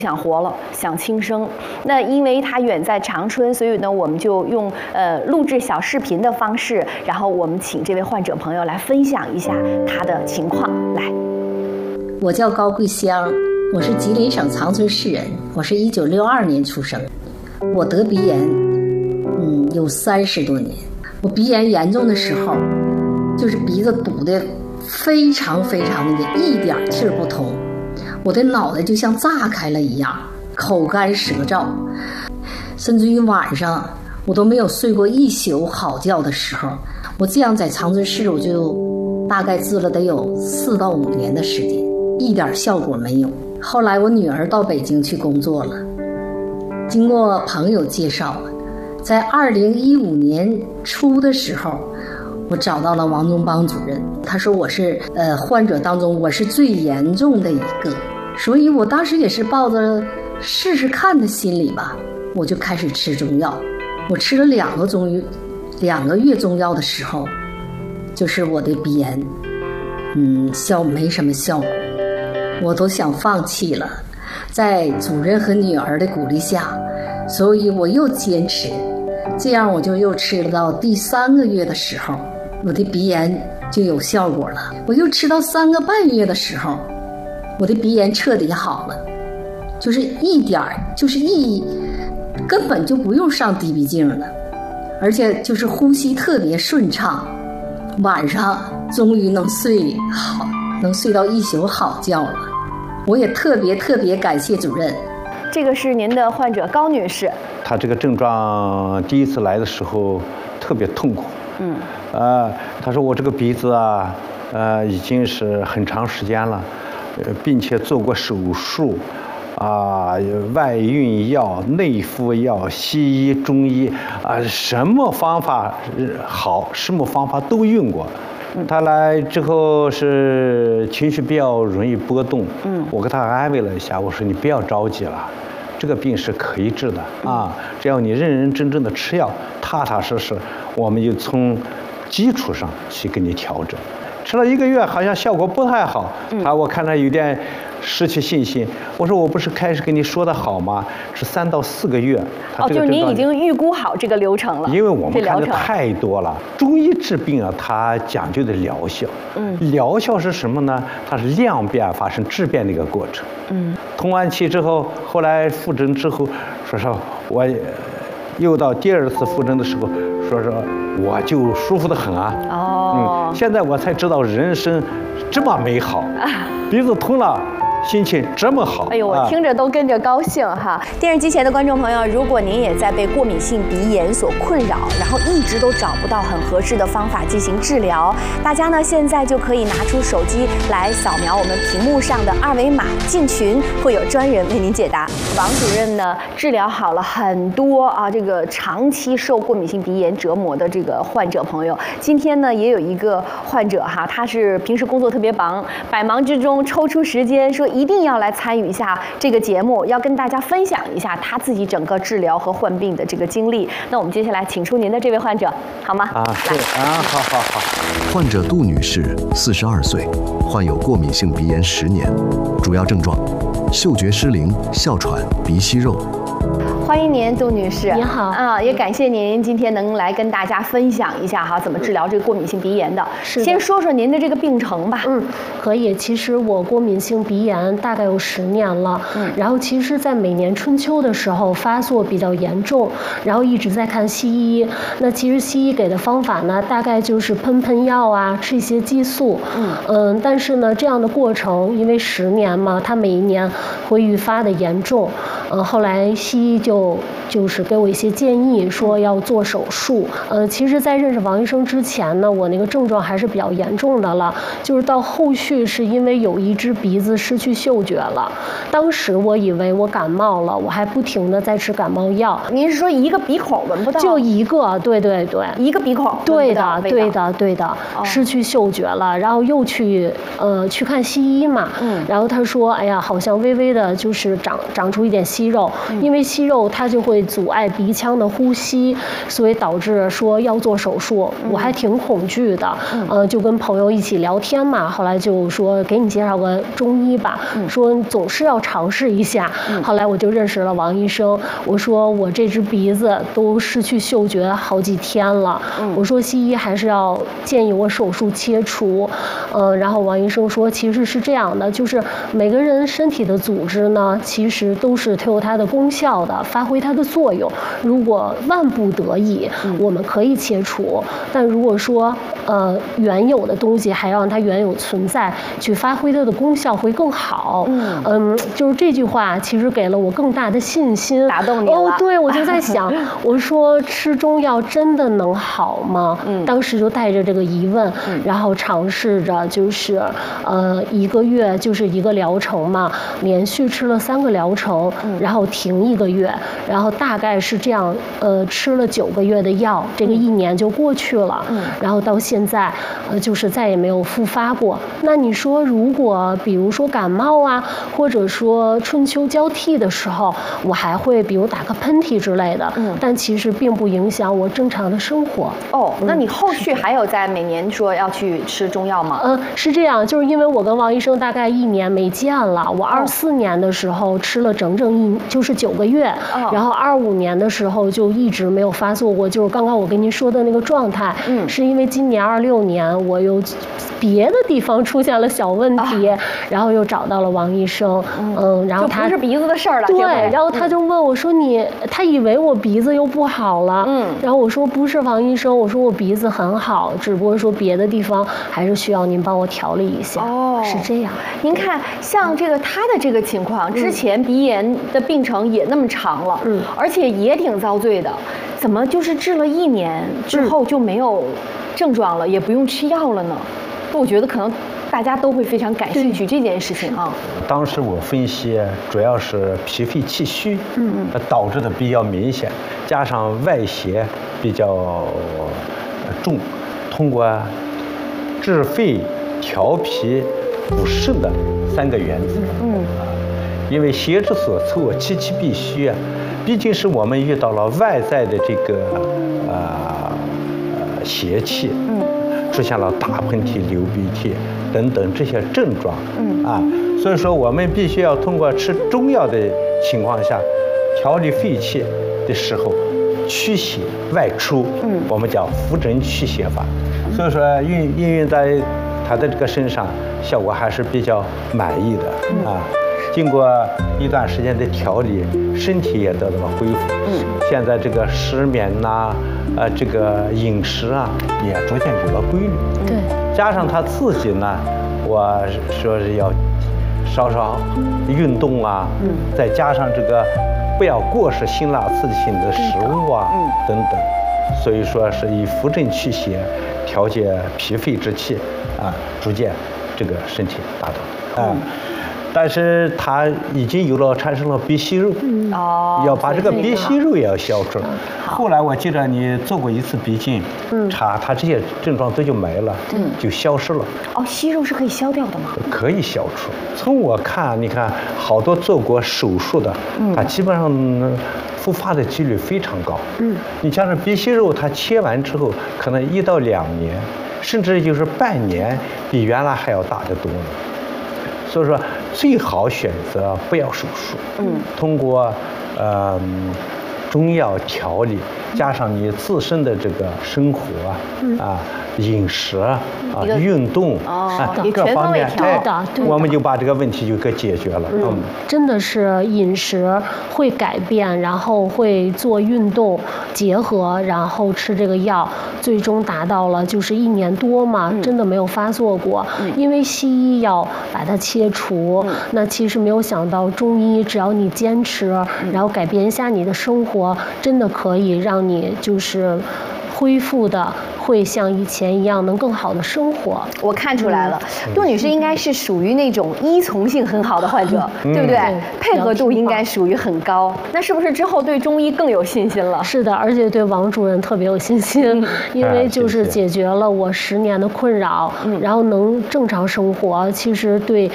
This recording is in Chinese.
想活了，想轻生。那因为他远在长春，所以呢，我们就用录制小视频的方式，然后我们请这位患者朋友来分享一下他的情况。来， 我叫高桂香，我是吉林省长春市人，我是1962年出生。我得鼻炎，有30多年。我鼻炎严重的时候，就是鼻子堵得非常非常的严，一点气儿不通。我的脑袋就像炸开了一样，口干舌燥，甚至于晚上我都没有睡过一宿好觉的时候。我这样在长春市，我就大概治了得有4到5年的时间，一点效果没有。后来我女儿到北京去工作了，经过朋友介绍，在2015年初的时候，我找到了王忠邦主任，他说我是患者当中我是最严重的一个，所以我当时也是抱着试试看的心理吧，我就开始吃中药。我吃了2个月中药的时候，就是我的鼻炎，没什么效果，我都想放弃了。在主任和女儿的鼓励下，所以我又坚持，这样我就又吃了到第3个月的时候，我的鼻炎就有效果了。我又吃到3个半月的时候，我的鼻炎彻底好了，就是根本就不用上滴鼻镜了，而且就是呼吸特别顺畅，晚上终于能睡到一宿好觉了。我也特别感谢主任。 这个是您的患者高女士， 她这个症状第一次来的时候特别痛苦。她说我这个鼻子啊，已经是很长时间了，并且做过手术，外孕药、内服药、西医、中医什么方法好，什么方法都用过。他来之后是情绪比较容易波动，我给他安慰了一下，我说你不要着急了，这个病是可以治的只要你认认真真的吃药，踏踏实实，我们就从基础上去给你调整。吃了1个月，好像效果不太好，我看他有点失去信心。我说我不是开始跟你说的好吗？是3到4个月。 就是您已经预估好这个流程了。 因为我们看的太多了，中医治病它讲究的疗效。疗效是什么呢？它是量变发生质变的一个过程。通完气之后，后来复诊之后，说我又到第2次复诊的时候，说我就舒服得很现在我才知道人生这么美好，鼻子通了，心情这么好。 哎呦，我听着都跟着高兴哈！电视机前的观众朋友，如果您也在被过敏性鼻炎所困扰，然后一直都找不到很合适的方法进行治疗，大家呢现在就可以拿出手机来扫描我们屏幕上的2维码进群，会有专人为您解答。王主任呢治疗好了很多这个长期受过敏性鼻炎折磨的这个患者朋友。今天呢也有一个患者他是平时工作特别忙，百忙之中抽出时间说一定要来参与一下这个节目，要跟大家分享一下他自己整个治疗和患病的这个经历。那我们接下来请出您的这位患者，好吗？ 好。 患者杜女士，42岁，患有过敏性鼻炎10年，主要症状：嗅觉失灵、哮喘、鼻息肉。 欢迎您，杜女士。 您好也感谢您今天能来跟大家分享一下怎么治疗这个过敏性鼻炎的。先说说您的这个病程吧。 可以。其实我过敏性鼻炎大概有10年了，然后其实在每年春秋的时候发作比较严重，然后一直在看西医。那其实西医给的方法呢，大概就是喷药吃一些激素。但是呢，这样的过程因为10年嘛，它每一年会愈发的严重。后来西医就是给我一些建议，说要做手术。其实，在认识王医生之前呢，我那个症状还是比较严重的了。就是到后续是因为有一只鼻子失去嗅觉了，当时我以为我感冒了，我还不停的在吃感冒药。 您是说一个鼻孔闻不到？ 就一个，对，一个鼻孔。 对的，失去嗅觉了，然后又去看西医嘛。然后他说，哎呀，好像微微的就是长出一点息息肉，因为息肉它就会阻碍鼻腔的呼吸，所以导致说要做手术。我还挺恐惧的，就跟朋友一起聊天嘛，后来就说给你介绍个中医吧，说总是要尝试一下。后来我就认识了王医生，我说我这只鼻子都失去嗅觉好几天了，我说西医还是要建议我手术切除。然后王医生说其实是这样的，就是每个人身体的组织呢，其实都是它有它的功效的，发挥它的作用。如果万不得已，我们可以切除，但如果说原有的东西还要让它原有存在，去发挥它的功效会更好。就是这句话其实给了我更大的信心， 打动你了。 对，我就在想，我说吃中药真的能好吗？当时就带着这个疑问，然后尝试着就是1个月就是一个疗程嘛，连续吃了3个疗程，然后停1个月，然后大概是这样，吃了9个月的药，这个1年就过去了，然后到现在就是再也没有复发过。那你说如果比如说感冒啊，或者说春秋交替的时候，我还会比如打个喷嚏之类的，但其实并不影响我正常的生活。 那你后续还有在每年说要去吃中药吗？ 是这样，就是因为我跟王医生大概1年没见了，我24年的时候吃了整整就是9个月，然后25年的时候就一直没有发作过，就是刚刚我跟您说的那个状态，是因为今年26年我又别的地方出现了小问题，然后又找到了王医生，然后他就不是鼻子的事儿了， 对，然后他就问我说他以为我鼻子又不好了，然后我说不是王医生，我说我鼻子很好，只不过说别的地方还是需要您帮我调理一下。是这样。 您看，像他的这个情况，之前鼻炎的病程也那么长了，而且也挺遭罪的，怎么就是治了1年之后就没有症状了，也不用吃药了呢？我觉得可能大家都会非常感兴趣这件事情啊。 当时我分析，主要是脾肺气虚，导致的比较明显，加上外邪比较重，通过治肺、调脾、补肾的3个原则，因为邪之所凑，其气必虚啊，毕竟是我们遇到了外在的这个邪气，出现了打喷嚏、流鼻涕等等这些症状，所以说我们必须要通过吃中药的情况下，调理肺气的时候，驱邪外出，我们叫扶正驱邪法。所以说运用在他的这个身上，效果还是比较满意的经过一段时间的调理，身体也得到了恢复。现在这个失眠呐，这个饮食啊，也逐渐有了规律。 对， 加上他自己呢，我说是要稍稍运动啊，再加上这个不要过食辛辣刺激性的食物啊，等等。所以说是以扶正驱邪，调节脾肺之气逐渐这个身体达到但是他已经产生了鼻息肉，要把这个鼻息肉也要消除。后来我记得你做过一次鼻镜查，他这些症状都就没了，就消失了。 息肉是可以消掉的吗？ 可以消除。从我看，你看好多做过手术的，他基本上复发的几率非常高。你像是鼻息肉，它切完之后，可能1到2年，甚至就是半年，比原来还要大得多呢。所以说，最好选择不要手术，通过中药调理，加上你自身的这个生活饮食运动各方面，我们就把这个问题就给解决了。 真的是饮食会改变，然后会做运动结合，然后吃这个药，最终达到了就是1年多嘛，真的没有发作过。因为西医要把它切除，那其实没有想到中医只要你坚持，然后改变一下你的生活，真的可以让你就是恢复的会像以前一样能更好的生活。 我看出来了，杜女士应该是属于那种依从性很好的患者，对不对？配合度应该属于很高。那是不是之后对中医更有信心了？ 是的，而且对王主任特别有信心，因为就是解决了我10年的困扰，然后能正常生活。其实对